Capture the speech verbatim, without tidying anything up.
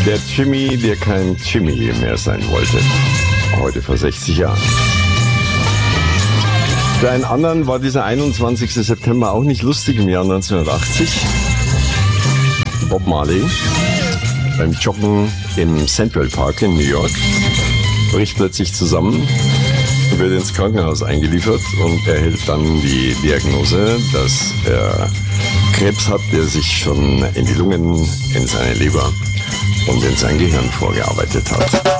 Der Jimmy, der kein Jimmy mehr sein wollte. Heute vor sechzig Jahren. Für einen anderen war dieser einundzwanzigster September auch nicht lustig im Jahr neunzehnhundertachtzig. Bob Marley beim Joggen im Central Park in New York bricht plötzlich zusammen, wird ins Krankenhaus eingeliefert und erhält dann die Diagnose, dass er Krebs hat, der sich schon in die Lungen, in seine Leber und in sein Gehirn vorgearbeitet hat.